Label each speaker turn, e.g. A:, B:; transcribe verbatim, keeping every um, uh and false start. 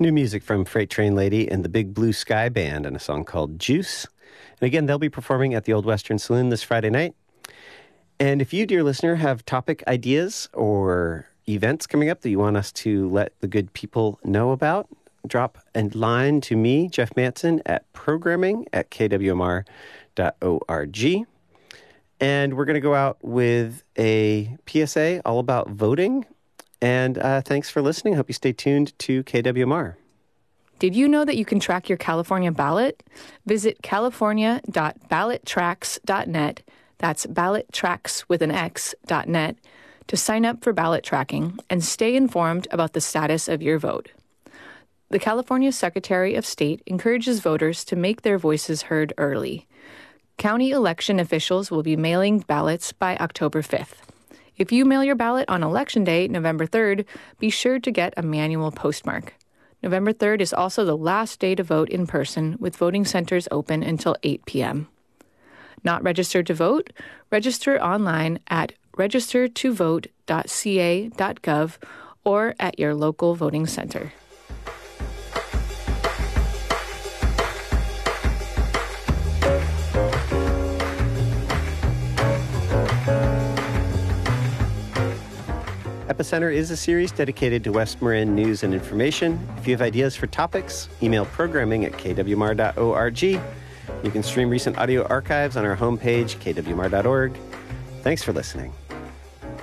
A: New music from Freight Train Lady and the Big Blue Sky Band and a song called Juice. And again, they'll be performing at the Old Western Saloon this Friday night. And if you, dear listener, have topic ideas or events coming up that you want us to let the good people know about, drop a line to me, Jeff Manson, at programming at k w m r dot org. And we're going to go out with a P S A all about voting. And uh, thanks for listening. Hope you stay tuned to K W M R.
B: Did you know that you can track your California ballot? Visit california dot ballot tracks dot net, that's ballot tracks with an X, dot net, to sign up for ballot tracking and stay informed about the status of your vote. The California Secretary of State encourages voters to make their voices heard early. County election officials will be mailing ballots by October fifth. If you mail your ballot on Election Day, November third, be sure to get a manual postmark. November third is also the last day to vote in person, with voting centers open until eight p.m. Not registered to vote? Register online at register to vote dot c a dot gov or at your local voting center.
A: Epicenter is a series dedicated to West Marin news and information. If you have ideas for topics, email programming at k w m r dot org. You can stream recent audio archives on our homepage, k w m r dot org. Thanks for listening.